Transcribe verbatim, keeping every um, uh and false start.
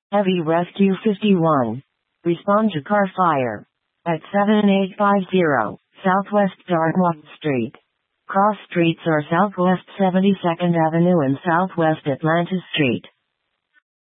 Heavy Rescue fifty-one. Respond to car fire. At seven eight five zero, Southwest Dartmouth Street. Cross streets are Southwest seventy-second Avenue and Southwest Atlantis Street.